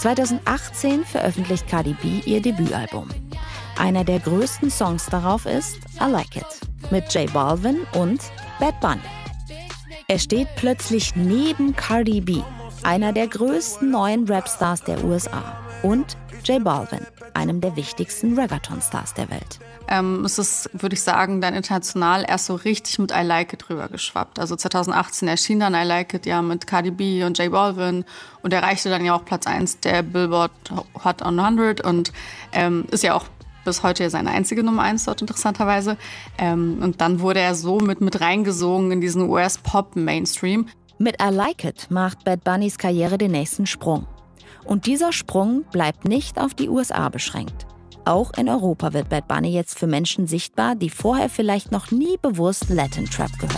2018 veröffentlicht Cardi B ihr Debütalbum. Einer der größten Songs darauf ist I Like It mit J Balvin und Bad Bunny. Er steht plötzlich neben Cardi B, einer der größten neuen Rapstars der USA, und J Balvin, einem der wichtigsten Reggaeton-Stars der Welt. Es ist, würde ich sagen, dann international erst so richtig mit I Like It rübergeschwappt. Also 2018 erschien dann I Like It ja mit Cardi B und J Balvin und erreichte dann ja auch Platz 1 der Billboard Hot 100 und ist ja auch bis heute seine einzige Nummer 1 dort, interessanterweise. Und dann wurde er so mit reingesogen in diesen US-Pop-Mainstream. Mit I Like It macht Bad Bunnys Karriere den nächsten Sprung. Und dieser Sprung bleibt nicht auf die USA beschränkt. Auch in Europa wird Bad Bunny jetzt für Menschen sichtbar, die vorher vielleicht noch nie bewusst Latin Trap gehört